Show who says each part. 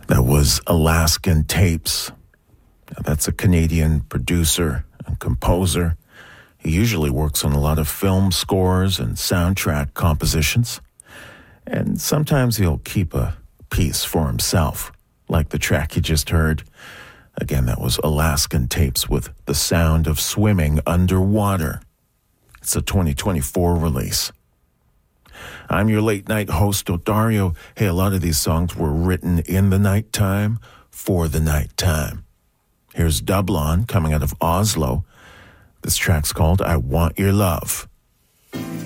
Speaker 1: That was Alaskan Tapes. Now, that's a Canadian producer and composer. He usually works on a lot of film scores and soundtrack compositions. And sometimes he'll keep a piece for himself, like the track you just heard. Again, that was Alaskan Tapes with The Sound of Swimming Underwater. It's a 2024 release. I'm your late night host, Odario. Hey, a lot of these songs were written in the nighttime for the nighttime. Here's Dublon coming out of Oslo. This track's called I Want Your Love.